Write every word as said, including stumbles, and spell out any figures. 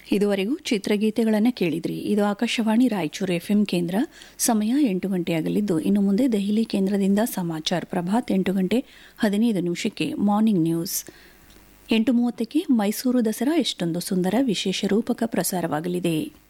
ಇದುವರೆಗೂ ಚಿತ್ರಗೀತೆಗಳನ್ನು ಕೇಳಿದ್ರಿ. ಇದು ಆಕಾಶವಾಣಿ ರಾಯಚೂರು ಎಫ್ಎಂ ಕೇಂದ್ರ. ಸಮಯ ಎಂಟು ಗಂಟೆಯಾಗಲಿದ್ದು ಇನ್ನು ಮುಂದೆ ದೆಹಲಿ ಕೇಂದ್ರದಿಂದ ಸಮಾಚಾರ ಪ್ರಭಾತ್ ಎಂಟು ಗಂಟೆ ಹದಿನೈದು ನಿಮಿಷಕ್ಕೆ ಮಾರ್ನಿಂಗ್ ನ್ಯೂಸ್. ಎಂಟು ಮೂವತ್ತಕ್ಕೆ ಮೈಸೂರು ದಸರಾ ಎಷ್ಟೊಂದು ಸುಂದರ ವಿಶೇಷ ರೂಪಕ ಪ್ರಸಾರವಾಗಲಿದೆ.